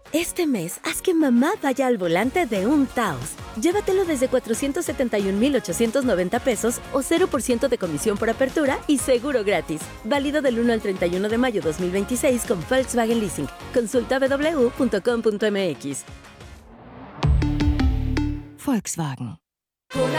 Este mes, haz que mamá vaya al volante de un Taos. Llévatelo desde 471,890 pesos o 0% de comisión por apertura y seguro gratis. Válido del 1 al 31 de mayo 2026 con Volkswagen Leasing. Consulta www.com.mx. Volkswagen. Con